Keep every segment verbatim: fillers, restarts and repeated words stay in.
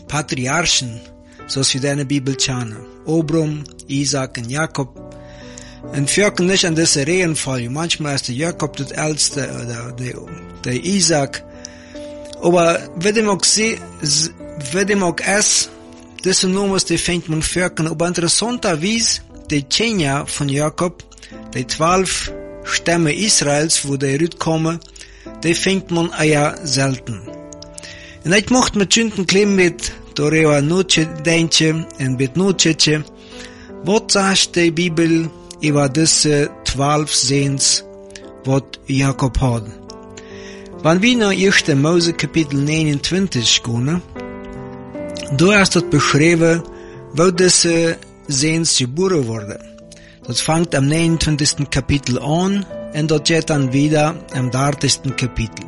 patriarchen, zoals we in de Bibel kennen. Abraham, Isaac en Jacob. En vierken nicht an diese Reihenfolge. Manchmal ist der Jakob das Älteste, oder der, der Isaac. Aber wenn dem auch sie, wenn dem auch es, diese Nummers, die fängt man vierken. Aber interessanterweise, die Tjenja von Jakob, die zwölf Stämme Israels, wo die rüberkommen, die fängt man eher selten. Und ich mochte mit Schünden klein mit, Doreva Nutsche denken, und mit Nutsche, was sagt die Bibel über diese zwölf Sehens, was Jakob hat? Wenn wir nach erster Mose Kapitel neunundzwanzig gehen, da ist dort beschrieben, wo diese Sehens geboren wurden. Das fängt am neunundzwanzigsten Kapitel an und dort geht dann wieder am dreißigsten Kapitel.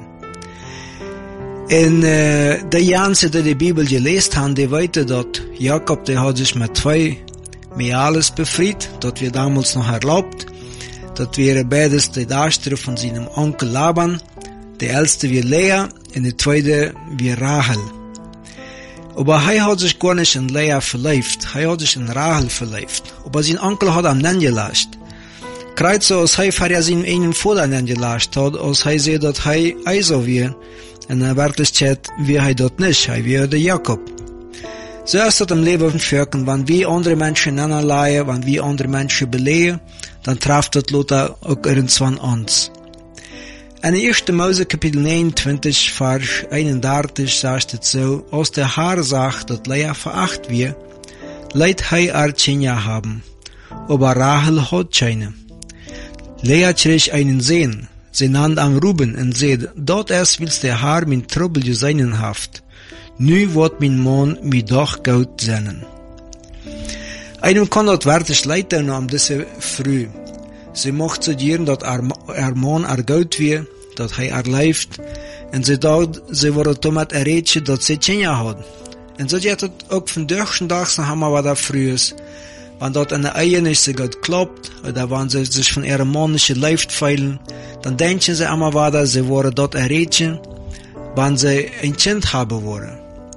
In äh, der Janse, die die Bibel gelesen haben, die weiter dort, Jakob, der hat sich mit zwei Meales befreit, dort wir damals noch erlaubt. Dort wäre beides die Darsteller von seinem Onkel Laban. Der älteste wie Lea und der zweite wie Rachel. Aber er hat sich gar nicht in Lea verliebt, er hat sich in Rachel verliebt. Aber sein Onkel hat ihn nicht gelassen. Gerade so, als er für seinen einen Vater nicht gelassen hat, als er sieht, dass er Esau wäre. In der Wirklichkeit wäre er dort nicht, er wäre der Jakob. So ist es im Leben von Völkern, wenn wir andere Menschen anleihen, wenn wir andere Menschen belegen, dann trifft das Lothar auch irgendwann uns. In erster Mose Kapitel neunundzwanzig, Vers einunddreißig sagt es so, aus der Haar sagt, dass Lea veracht wird, leid hei Archenia haben, aber Rachel hat keine. Lea kriegt einen Sohn, sie nannte am Ruben und sagt, dort erst willst der Haar min Trouble seinen haft. Nu wird mein Mann mir doch gut sein. Einem kann das wirklich leiden um diese früh. Sie mocht studieren, dass er, er Mann er gut wird, dass er er lebt, und sie dacht, sie wurde damit erregt, dass sie Kinder hat. Und so geht es auch von durchschen Tag, so haben wir da früh ist. Wenn dort eine Ehe nicht so gut klappt, oder wenn sie sich von ihrem Mann nicht lebt feilen, dann denken sie immer weiter, sie wurde dort erregt, wenn sie ein Kind haben wollen.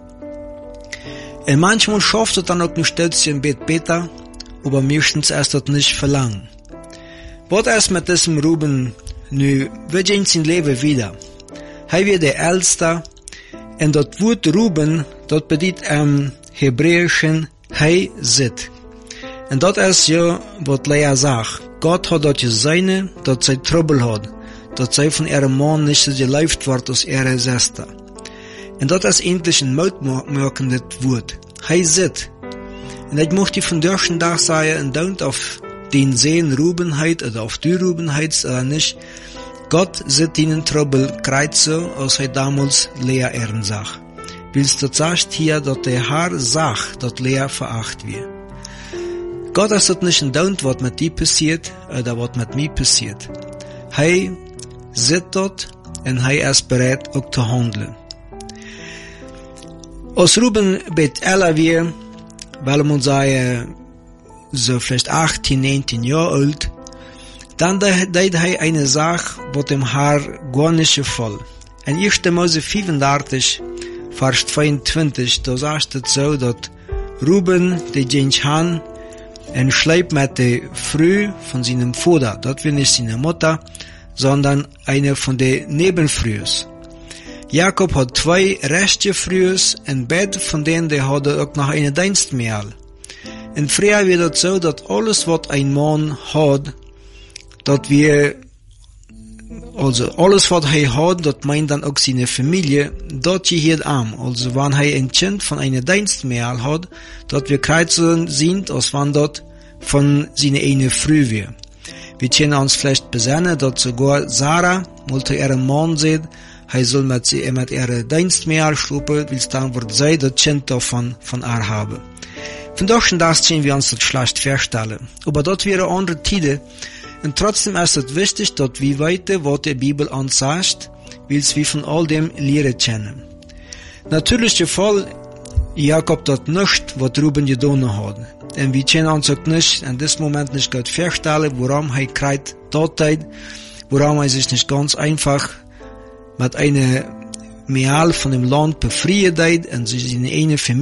Und manchmal schafft es dann auch nicht stets ein Bett besser, aber meistens ist das nicht verlangen. Was ist mit diesem Ruben nu? Wir gehen sein Leben wieder. Er wird der Älteste, und das Wort Ruben, das bedeutet im Hebräischen Hei Sit. Und das ist ja, was Lea sagt. Gott hat dort seine, dass sie Trouble hat, dass sie von ihrem Mann nicht so gelebt wird aus ihrer Schwester. Und das ist endlich ein mutmachendes Wort. Hei Sit. Und ich möchte von durchschen Tag sagen, und don't auf den Sehen Rubenheit oder auf die Rubenheit oder nicht. Gott sieht ihnen Trouble kreuze, als er damals Lea ehren sagt. Willst du sagst hier, dass der Herr sagt, dass Lea veracht wird. Gott ist das nicht ein Don't, was mit dir passiert, oder was mit mir passiert. Er sieht dort, und er ist bereit, auch zu handeln. Als Ruben bet älter wird, weil man sagen, so vielleicht achtzehn, neunzehn Jahre alt, dann deed er eine Sache, was dem Herr gar nicht gefällt. In erster Mose fünfunddreißig, Vers zweiundzwanzig, da sagt es so, dass Ruben, die ging han, und schleibt mit der Früh von seinem Vater, das will nicht seine Mutter, sondern eine von den Nebenfrühs. Jakob hat zwei rechte Frühs, und beide von denen, die hat auch noch eine Dienstmehl. Und früher wird es so, dass alles, was ein Mann hat, dass wir, also alles, was er hat, das meint dann auch seine Familie, dort gehört am. Also wenn er ein Kind von einer Dienstmehl hat, dass wir kreuzen sind, als wenn dort von seiner eine Früh wir. Wir können uns vielleicht besinnen, dass sogar Sarah, wollte ihren Mann sehen, er soll mit, sie, mit ihrer Dienstmehl schlupen, weil dann wird sie das Kind davon von ihr haben. Von daher das können wir uns das schlecht vorstellen. Aber dort wäre andere Tide. Und trotzdem ist es wichtig, dass wir weiter, was die Bibel uns sagt, weil wir von all dem Lehren kennen. Natürlich der Fall, Jakob dort nicht, was Ruben getan hat. Und wir können uns auch nicht, in diesem Moment nicht gut vorstellen, warum er kreit dort hat, warum er sich nicht ganz einfach mit einer Meal von dem Land befreien hat und sich in eine Familie